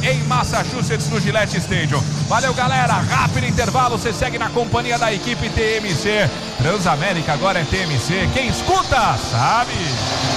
em Massachusetts, no Gillette Stadium. Valeu, galera. Rápido intervalo. Você segue na companhia da equipe TMC. Transamérica agora é TMC. Quem escuta, sabe.